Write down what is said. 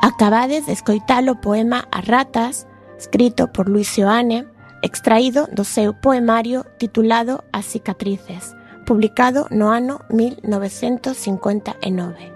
Acabades de escoitar o poema As ratas, escrito por Luis Seoane, extraído do seu poemario titulado As cicatrices, publicado no ano 1959.